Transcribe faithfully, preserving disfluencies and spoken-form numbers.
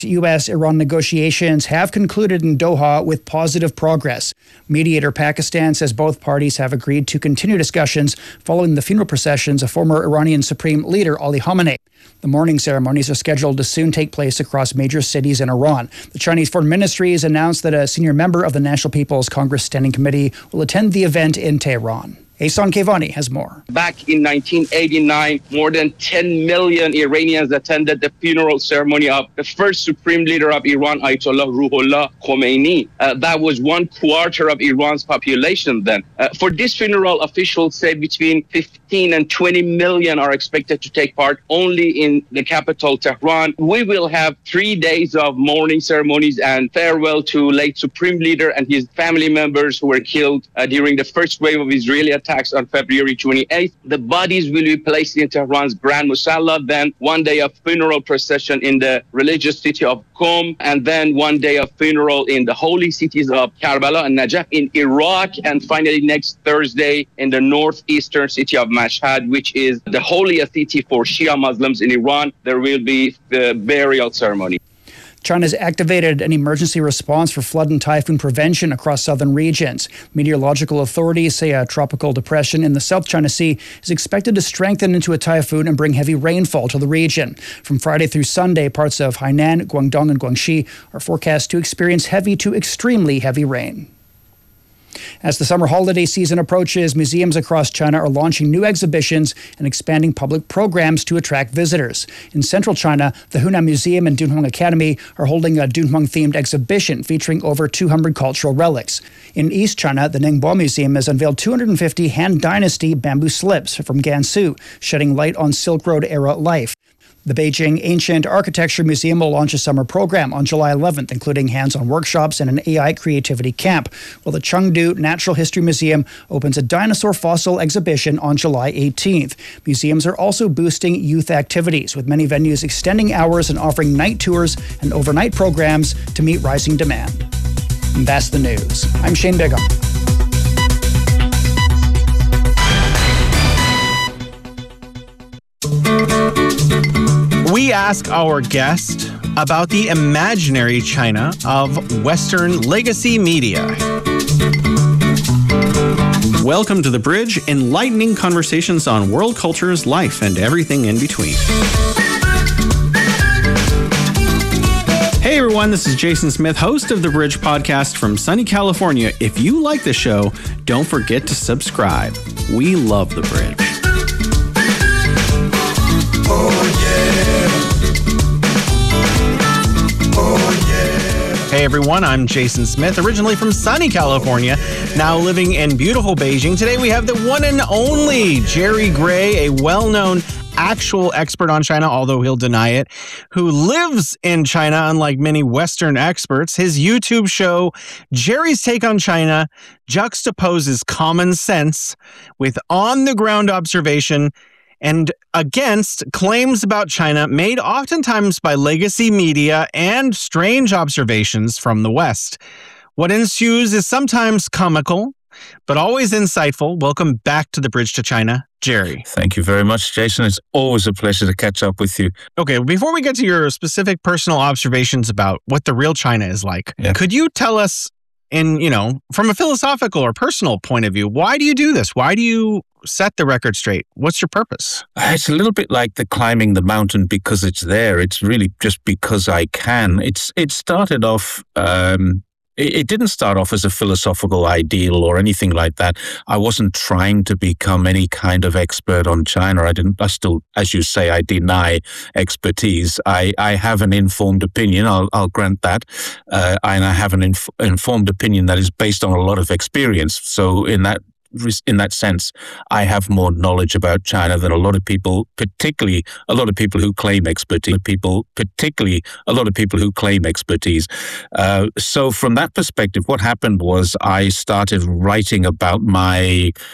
U S-Iran negotiations have concluded in Doha with positive progress. Mediator Pakistan says both parties have agreed to continue discussions following the funeral processions of former Iranian Supreme Leader Ali Khamenei. The mourning ceremonies are scheduled to soon take place across major cities in Iran. The Chinese Foreign Ministry has announced that a senior member of the National People's Congress Standing Committee will attend the event in Tehran. Ehsan Kevani has more. Back in nineteen eighty-nine, more than ten million Iranians attended the funeral ceremony of the first Supreme Leader of Iran, Ayatollah Ruhollah Khomeini. Uh, that was one quarter of Iran's population then. Uh, for this funeral, officials say between fifteen and twenty million are expected to take part only in the capital, Tehran. We will have three days of mourning ceremonies and farewell to late Supreme Leader and his family members who were killed uh, during the first wave of Israeli attacks on February twenty-eighth. The bodies will be placed in Tehran's Grand Musalla, then one day of funeral procession in the religious city of Qom, and then one day of funeral in the holy cities of Karbala and Najaf in Iraq, and finally next Thursday in the northeastern city of Mashhad, which is the holiest city for Shia Muslims in Iran. There will be the burial ceremony. China's activated an emergency response for flood and typhoon prevention across southern regions. Meteorological authorities say a tropical depression in the South China Sea is expected to strengthen into a typhoon and bring heavy rainfall to the region. From Friday through Sunday, parts of Hainan, Guangdong, and Guangxi are forecast to experience heavy to extremely heavy rain. As the summer holiday season approaches, museums across China are launching new exhibitions and expanding public programs to attract visitors. In central China, the Hunan Museum and Dunhuang Academy are holding a Dunhuang-themed exhibition featuring over two hundred cultural relics. In East China, the Ningbo Museum has unveiled two hundred fifty Han Dynasty bamboo slips from Gansu, shedding light on Silk Road-era life. The Beijing Ancient Architecture Museum will launch a summer program on July eleventh, including hands-on workshops and an A I creativity camp, while the Chengdu Natural History Museum opens a dinosaur fossil exhibition on July eighteenth. Museums are also boosting youth activities, with many venues extending hours and offering night tours and overnight programs to meet rising demand. And that's the news. I'm Shane Bigham. We ask our guest about the imaginary China of Western legacy media. Welcome to The Bridge, enlightening conversations on world cultures, life, and everything in between. Hey everyone, this is Jason Smith, host of The Bridge podcast from sunny California. If you like the show, don't forget to subscribe. We love The Bridge. Oh yeah. Oh yeah. Hey everyone, I'm Jason Smith, originally from sunny California, now living in beautiful Beijing. Today we have the one and only Jerry Gray, a well-known actual expert on China, although he'll deny it, who lives in China, unlike many Western experts. His YouTube show, Jerry's Take on China, juxtaposes common sense with on-the-ground observation and against claims about China made oftentimes by legacy media and strange observations from the West. What ensues is sometimes comical, but always insightful. Welcome back to The Bridge to China, Jerry. Thank you very much, Jason. It's always a pleasure to catch up with you. Okay, before we get to your specific personal observations about what the real China is like, yeah. Could you tell us, in, you know, from a philosophical or personal point of view, why do you do this? Why do you set the record straight? What's your purpose? It's a little bit like the climbing the mountain because it's there. It's really just because I can. It's it started off. Um, it, it didn't start off as a philosophical ideal or anything like that. I wasn't trying to become any kind of expert on China. I didn't. I still, as you say, I deny expertise. I, I have an informed opinion. I'll I'll grant that, uh, and I have an inf- informed opinion that is based on a lot of experience. So in that. In that sense, I have more knowledge about China than a lot of people, particularly a lot of people who claim expertise. People, particularly a lot of people who claim expertise. Uh, so, from that perspective, what happened was I started writing about my